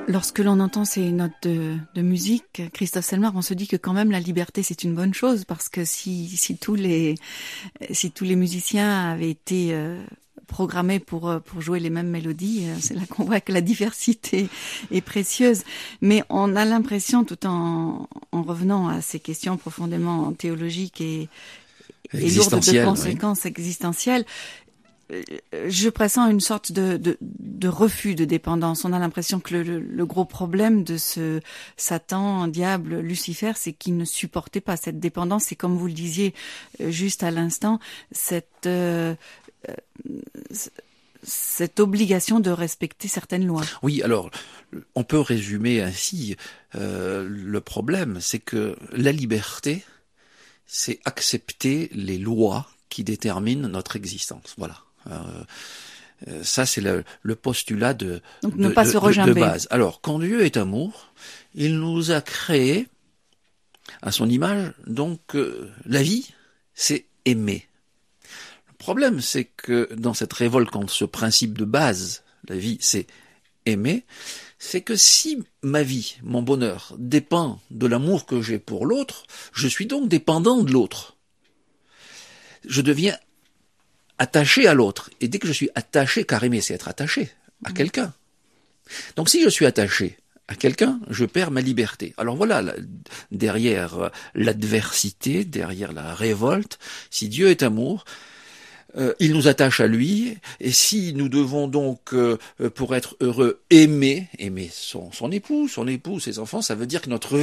Lorsque l'on entend ces notes de musique, Christophe Selmar, on se dit que quand même la liberté c'est une bonne chose, parce que si tous les musiciens avaient été programmés pour jouer les mêmes mélodies, c'est là qu'on voit que la diversité est précieuse. Mais on a l'impression, tout en revenant à ces questions profondément théologiques et lourdes de conséquences existentielles, je pressens une sorte de refus de dépendance. On a l'impression que le gros problème de ce Satan, diable, Lucifer, c'est qu'il ne supportait pas cette dépendance. Et comme vous le disiez juste à l'instant, cette obligation de respecter certaines lois. Oui, alors, on peut résumer ainsi. Le problème, c'est que la liberté, c'est accepter les lois qui déterminent notre existence. Voilà. Ça, c'est le postulat de base. Alors, quand Dieu est amour, il nous a créés à son image, donc la vie, c'est aimer. Le problème, c'est que dans cette révolte contre ce principe de base, la vie, c'est aimer, c'est que si ma vie, mon bonheur, dépend de l'amour que j'ai pour l'autre, je suis donc dépendant de l'autre. Je deviens attaché à l'autre. Et dès que je suis attaché, car aimer, c'est être attaché à quelqu'un. Donc si je suis attaché à quelqu'un, je perds ma liberté. Alors voilà, derrière l'adversité, derrière la révolte, si Dieu est amour, il nous attache à lui, et si nous devons donc, pour être heureux, aimer son époux, ses enfants, ça veut dire que notre